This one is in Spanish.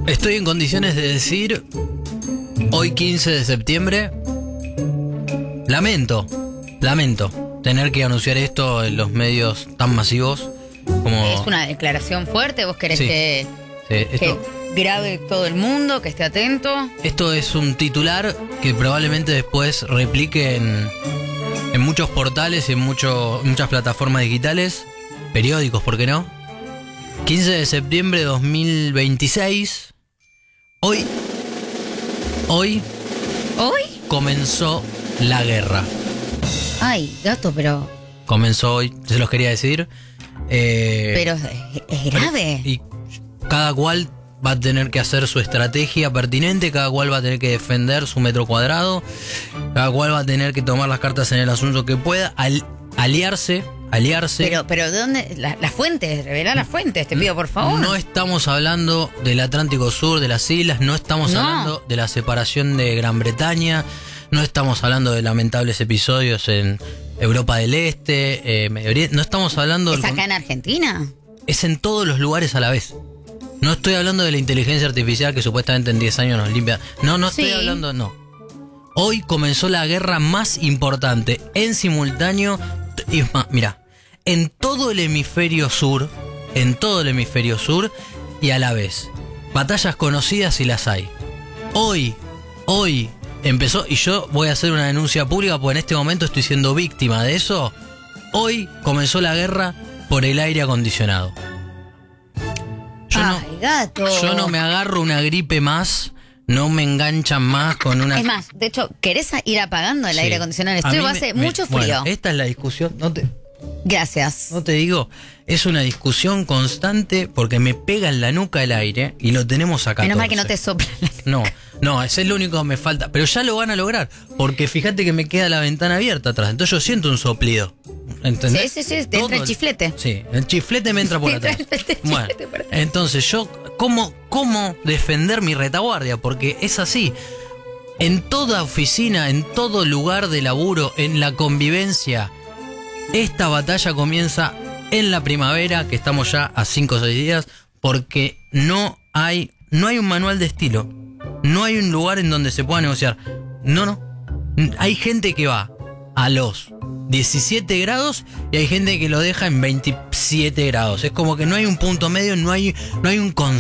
Estoy en condiciones de decir, hoy 15 de septiembre, lamento tener que anunciar esto en los medios tan masivos como... Es una declaración fuerte, vos querés Sí. que grabe todo el mundo, que esté atento. Esto es un titular que probablemente después replique en muchos portales y en muchas plataformas digitales, periódicos, ¿por qué no? 15 de septiembre de 2026. Hoy ¿Hoy? comenzó la guerra. Ay, gato, pero Comenzó hoy, se los quería decir. pero es grave. Y cada cual va a tener que hacer su estrategia pertinente, cada cual va a tener que defender su metro cuadrado, cada cual va a tener que tomar las cartas en el asunto que pueda, aliarse. Pero ¿de dónde? Las fuentes, revelá las fuentes, te pido por favor. No estamos hablando del Atlántico Sur, de las islas, no estamos hablando de la separación de Gran Bretaña, no estamos hablando de lamentables episodios en Europa del Este, Medio Oriente, no estamos hablando... ¿Es acá en Argentina? Es en todos los lugares a la vez. No estoy hablando de la inteligencia artificial que supuestamente en 10 años nos limpia. No estoy Sí. hablando, no. Hoy comenzó la guerra más importante en simultáneo. Y mira, en todo el hemisferio sur y a la vez. Batallas conocidas y las hay. Hoy empezó, y yo voy a hacer una denuncia pública porque en este momento estoy siendo víctima de eso. Hoy comenzó la guerra por el aire acondicionado. Yo no me agarro una gripe más, no me enganchan más con una... Es más, de hecho, ¿querés ir apagando el Sí. aire acondicionado? A mí Hace mucho frío. Bueno, esta es la discusión, Gracias. no te digo, es una discusión constante porque me pega en la nuca el aire y lo tenemos acá. Menos mal que no te sopla. No, ese es lo único que me falta. Pero ya lo van a lograr, porque fíjate que me queda la ventana abierta atrás, entonces yo siento un soplido. ¿Entendés? Sí, te entra el chiflete. Sí, el chiflete me entra por Te entra atrás. el chiflete Bueno, por atrás. entonces yo, ¿cómo defender mi retaguardia? Porque es así. En toda oficina, en todo lugar de laburo, en la convivencia, esta batalla comienza en la primavera, que estamos ya a 5 o 6 días, porque no hay un manual de estilo. No hay un lugar en donde se pueda negociar. No. Hay gente que va a los 17 grados y hay gente que lo deja en 27 grados. Es como que no hay un punto medio, no hay un consenso.